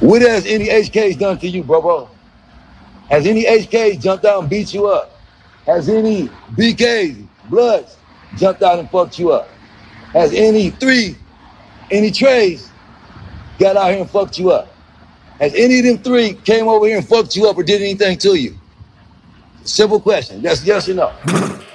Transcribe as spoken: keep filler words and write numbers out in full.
What has any H Ks done to you, bro, bro? Has any H Ks jumped out and beat you up? Has any B Ks, Bloods, jumped out and fucked you up? Has any three, any Trays got out here and fucked you up? Has any of them three came over here and fucked you up or did anything to you? Simple question. Yes, yes or no?